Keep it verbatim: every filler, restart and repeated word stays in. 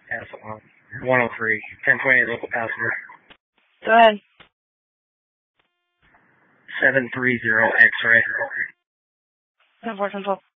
Pass it on. one oh three. ten twenty-eight local passenger. Go ahead. seven three zero X-ray. ten four, ten twelve.